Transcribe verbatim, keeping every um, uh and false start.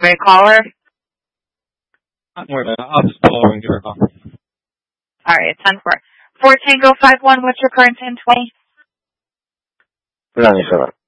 May I call her? Not worry about it. I'll just call her and give her a call. All right, ten four. four Tango five one, what's your current ten twenty? ninety-seven.